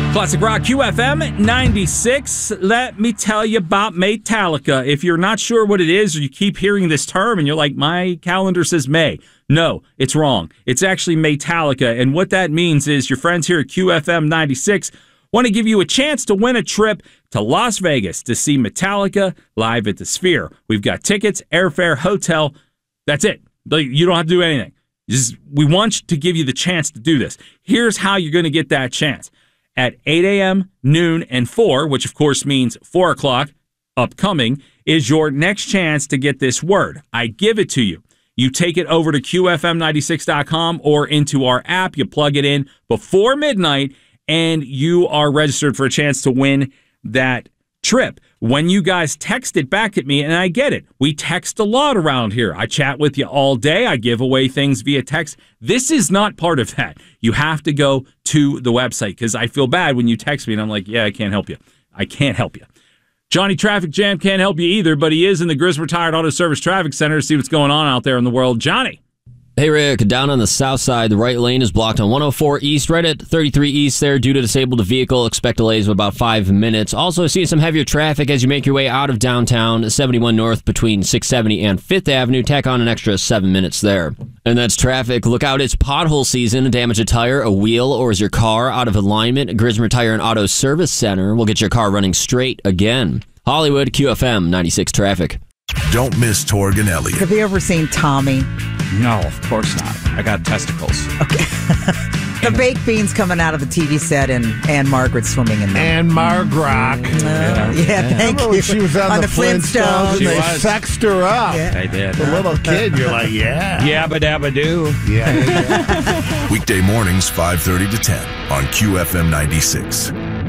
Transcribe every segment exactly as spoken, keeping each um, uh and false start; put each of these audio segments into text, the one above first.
Classic Rock Q F M ninety-six. Let me tell you about Maytalica. If you're not sure what it is, or you keep hearing this term and you're like, my calendar says May. No, it's wrong. It's actually Maytalica. And what that means is your friends here at Q F M ninety-six want to give you a chance to win a trip to Las Vegas to see Metallica live at the Sphere. We've got tickets, airfare, hotel. That's it. You don't have to do anything. Just, we want to give you the chance to do this. Here's how you're going to get that chance. At eight a.m., noon, and four, which of course means four o'clock, upcoming, is your next chance to get this word. I give it to you. You take it over to Q F M ninety-six dot com or into our app. You plug it in before midnight, and you are registered for a chance to win that trip. When you guys text it back at me, and I get it, we text a lot around here. I chat with you all day. I give away things via text. This is not part of that. You have to go to the website, because I feel bad when you text me and I'm like, yeah, I can't help you. I can't help you. Johnny Traffic Jam can't help you either, but he is in the Griswold Retired Auto Service Traffic Center to see what's going on out there in the world. Johnny. Hey, Rick. Down on the south side, the right lane is blocked on one oh four East, right at thirty-three East there due to disabled vehicle. Expect delays of about five minutes. Also, seeing some heavier traffic as you make your way out of downtown. seventy-one North between six seventy and fifth Avenue. Tack on an extra seven minutes there. And that's traffic. Look out, it's pothole season. Damage a tire, a wheel, or is your car out of alignment? Griswold Tire and Auto Service Center will get your car running straight again. Hollywood, Q F M ninety-six traffic. Don't miss Torg and Elliott. Have you ever seen Tommy? No, of course not. I got testicles. Okay. The baked beans coming out of the T V set, and Anne Margaret swimming in them. Anne Margrock. Uh, yeah, yeah, thank you. When she was on, on the, the Flintstones, Flintstones. and She they was. sexed her up. Yeah. They did. The little kid, you're like, yeah. Yabba dabba doo. Yeah. yeah. Weekday mornings, five thirty to ten on Q F M ninety-six.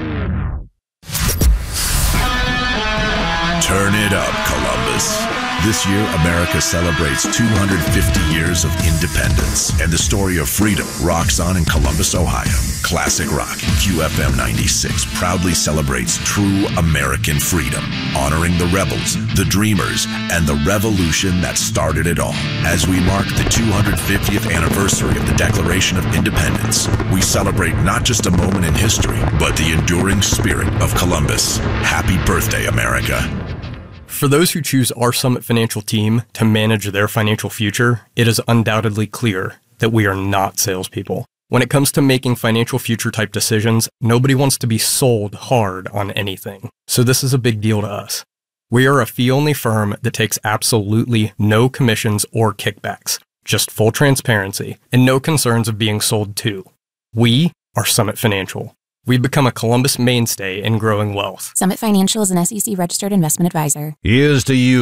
Turn it up, Columbus. This year, America celebrates two hundred fifty years of independence, and the story of freedom rocks on in Columbus, Ohio. Classic Rock, Q F M ninety-six proudly celebrates true American freedom, honoring the rebels, the dreamers, and the revolution that started it all. As we mark the two hundred fiftieth anniversary of the Declaration of Independence, we celebrate not just a moment in history, but the enduring spirit of Columbus. Happy birthday, America. For those who choose our Summit Financial team to manage their financial future, it is undoubtedly clear that we are not salespeople. When it comes to making financial future type decisions, nobody wants to be sold hard on anything. So this is a big deal to us. We are a fee-only firm that takes absolutely no commissions or kickbacks, just full transparency and no concerns of being sold to. We are Summit Financial. We've become a Columbus mainstay in growing wealth. Summit Financial is an S E C registered investment advisor. Here's to you.